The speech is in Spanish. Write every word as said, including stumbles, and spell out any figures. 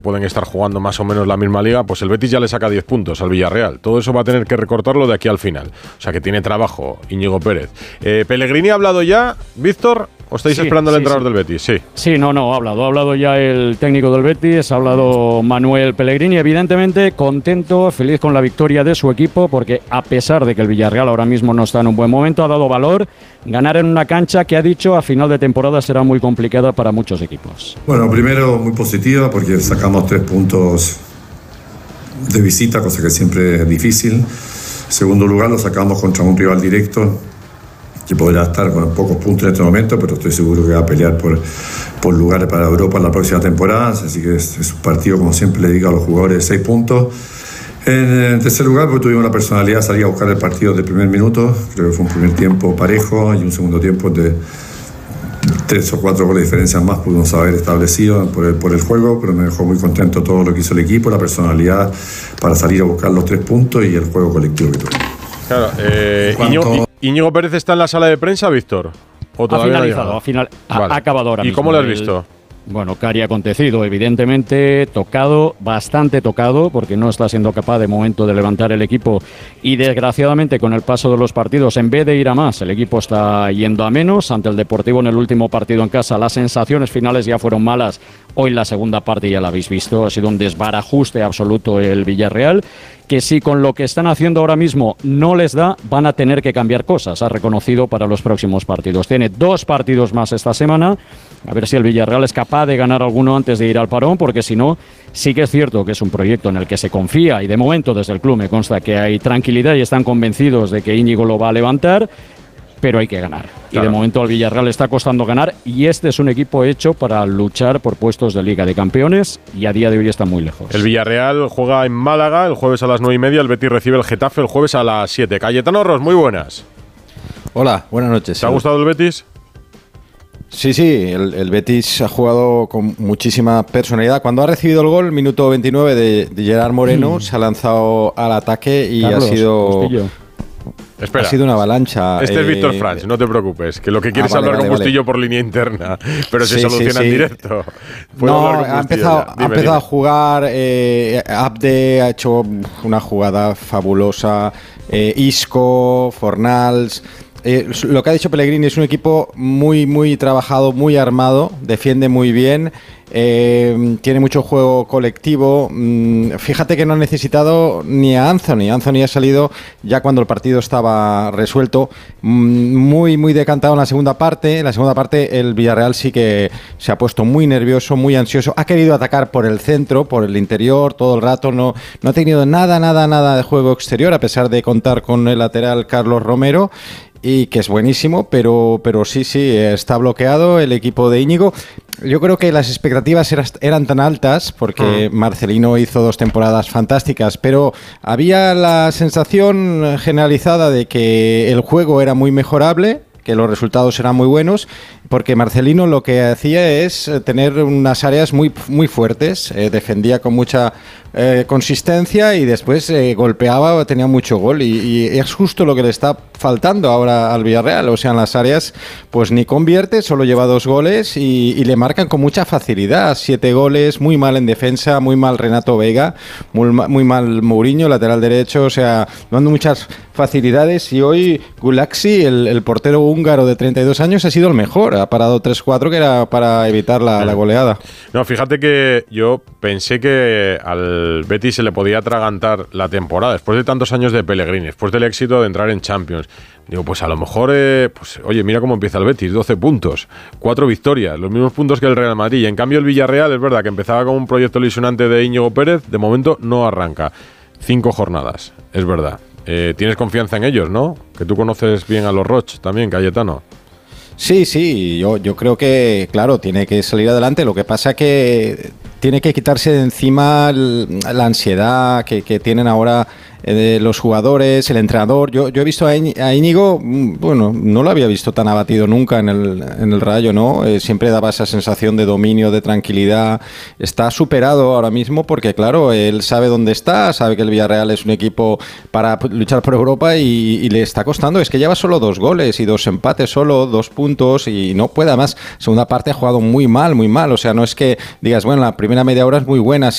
pueden estar jugando más o menos la misma liga, pues el Betis ya le saca diez puntos al Villarreal. Todo eso va a tener que recortarlo de aquí al final. O sea que tiene trabajo Íñigo Pérez. Eh, ¿Pellegrini ha hablado ya, Víctor? ¿O estáis sí, esperando al sí, entrenador sí. del Betis? Sí. Sí, no, no, ha hablado. Ha hablado ya el técnico del Betis, ha hablado Manuel Pellegrini, evidentemente contento, feliz con la victoria de su equipo, porque a pesar de que el Villarreal ahora mismo no está en un buen momento, ha dado valor. Ganar en una cancha que ha dicho a final de temporada será muy complicada para muchos equipos. Bueno, primero muy positiva porque sacamos tres puntos de visita, cosa que siempre es difícil. En segundo lugar, lo sacamos contra un rival directo que podrá estar con pocos puntos en este momento, pero estoy seguro que va a pelear por, por lugares para Europa en la próxima temporada, así que es, es un partido, como siempre le digo a los jugadores, de seis puntos. En tercer lugar, porque tuvimos la personalidad de salir a buscar el partido del primer minuto. Creo que fue un primer tiempo parejo y un segundo tiempo de tres o cuatro goles de diferencia más pudimos haber establecido por el, por el juego, pero me dejó muy contento todo lo que hizo el equipo, la personalidad para salir a buscar los tres puntos y el juego colectivo que tuvimos. Claro, eh, Íñigo, Íñigo Pérez está en la sala de prensa, Víctor. ¿O todavía ha finalizado, no ha, final, ha, vale. ha acabado ahora ¿Y mismo. cómo lo has visto? El, Bueno, cari acontecido, evidentemente, tocado, bastante tocado, porque no está siendo capaz de momento de levantar el equipo y desgraciadamente con el paso de los partidos, en vez de ir a más, el equipo está yendo a menos. Ante el Deportivo en el último partido en casa, las sensaciones finales ya fueron malas. Hoy la segunda parte ya la habéis visto, ha sido un desbarajuste absoluto el Villarreal, que si con lo que están haciendo ahora mismo no les da, van a tener que cambiar cosas, ha reconocido para los próximos partidos. Tiene dos partidos más esta semana, a ver si el Villarreal es capaz de ganar alguno antes de ir al parón, porque si no, sí que es cierto que es un proyecto en el que se confía y de momento desde el club me consta que hay tranquilidad y están convencidos de que Íñigo lo va a levantar, pero hay que ganar. Claro. Y de momento al Villarreal le está costando ganar y este es un equipo hecho para luchar por puestos de Liga de Campeones y a día de hoy está muy lejos. El Villarreal juega en Málaga el jueves a las nueve y media, el Betis recibe el Getafe el jueves a las siete. Cayetano Ros, muy buenas. Hola, buenas noches. ¿Te ha gustado el Betis? Sí, sí, el, el Betis ha jugado con muchísima personalidad. Cuando ha recibido el gol, minuto veintinueve de, de Gerard Moreno, mm. se ha lanzado al ataque y Carlos, ha sido... Bustillo. Espera, ha sido una avalancha. Este eh, es Víctor Franch, no te preocupes, que lo que quieres ah, vale, hablar vale, con Bustillo vale. por línea interna, pero se sí, soluciona sí, sí. en directo. No, ha empezado, dime, ha empezado dime. a jugar, eh, Abde ha hecho una jugada fabulosa, eh, Isco, Fornals... Eh, lo que ha dicho Pellegrini es un equipo muy, muy trabajado, muy armado, defiende muy bien, eh, tiene mucho juego colectivo. Mm, fíjate que no ha necesitado ni a Anthony. Anthony ha salido ya cuando el partido estaba resuelto, mm, muy, muy decantado en la segunda parte. En la segunda parte el Villarreal sí que se ha puesto muy nervioso, muy ansioso. Ha querido atacar por el centro, por el interior todo el rato. No, no ha tenido nada, nada, nada de juego exterior, a pesar de contar con el lateral Carlos Romero. Y que es buenísimo, pero, pero sí, sí, está bloqueado el equipo de Íñigo. Yo creo que las expectativas eras, eran tan altas porque mm. Marcelino hizo dos temporadas fantásticas, pero había la sensación generalizada de que el juego era muy mejorable, que los resultados eran muy buenos, porque Marcelino lo que hacía es tener unas áreas muy, muy fuertes, eh, defendía con mucha eh, consistencia y después eh, golpeaba, tenía mucho gol y, y es justo lo que le está faltando ahora al Villarreal, o sea, en las áreas pues ni convierte, solo lleva dos goles y, y le marcan con mucha facilidad, siete goles, muy mal en defensa, muy mal Renato Vega, muy, muy mal Mourinho, lateral derecho, o sea, dando muchas facilidades y hoy Gulaxi, el, el portero húngaro de treinta y dos años, ha sido el mejor, ha parado tres cuatro que era para evitar la, la goleada. No, fíjate que yo pensé que al Betis se le podía atragantar la temporada, después de tantos años de Pellegrini, después del éxito de entrar en Champions. Digo, pues a lo mejor, eh, pues oye, mira cómo empieza el Betis, doce puntos, cuatro victorias, los mismos puntos que el Real Madrid. Y en cambio el Villarreal, es verdad que empezaba con un proyecto ilusionante de Íñigo Pérez, de momento no arranca. Cinco jornadas, es verdad. Eh, tienes confianza en ellos, ¿no? Que tú conoces bien a los Roch también, Cayetano. Sí, sí, yo, yo creo que, claro, tiene que salir adelante. Lo que pasa que tiene que quitarse de encima la ansiedad que, que tienen ahora eh, los jugadores, el entrenador. Yo, yo he visto a, Íñ- a Íñigo, bueno, no lo había visto tan abatido nunca en el, en el Rayo, ¿no? Eh, siempre daba esa sensación de dominio, de tranquilidad. Está superado ahora mismo porque, claro, él sabe dónde está, sabe que el Villarreal es un equipo para luchar por Europa y, y le está costando. Es que lleva solo dos goles y dos empates, solo dos puntos y no puede. Además, segunda parte ha jugado muy mal, muy mal. O sea, no es que digas, bueno, la primera media hora es muy buena.